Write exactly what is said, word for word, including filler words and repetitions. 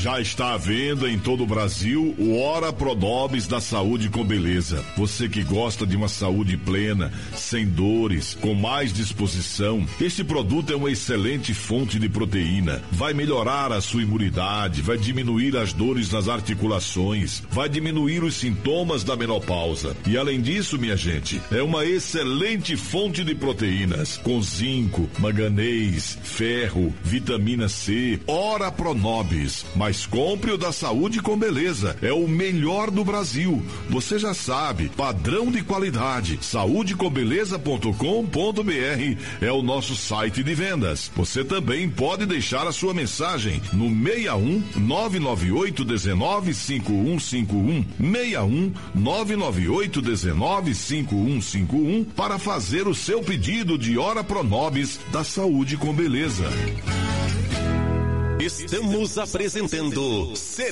Já está à venda em todo o Brasil o Ora Pronobis da Saúde com Beleza. Você que gosta de uma saúde plena, sem dores, com mais disposição, este produto é uma excelente fonte de proteína. Vai melhorar a sua imunidade, vai diminuir as dores nas articulações, vai diminuir os sintomas da menopausa. E além disso, minha gente, é uma excelente fonte de proteínas, com zinco, manganês, ferro, vitamina C. Ora Pronobis. Mas compre o da Saúde com Beleza. É o melhor do Brasil. Você já sabe, padrão de qualidade. saúde com beleza ponto com ponto br é o nosso site de vendas. Você também pode deixar a sua mensagem no seis um nove nove oito um nove cinco um cinco um, seis um nove nove oito um nove cinco um cinco um para fazer o seu pedido de Ora Pronobis da Saúde com Beleza. Estamos apresentando C